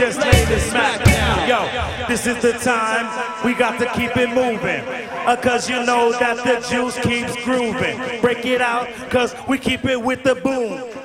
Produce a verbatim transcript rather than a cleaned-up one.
Just lay this smack down. Yo, this is the time we got to keep it moving. Uh, cause you know that the juice keeps grooving. Break it out, cause we keep it with the boom.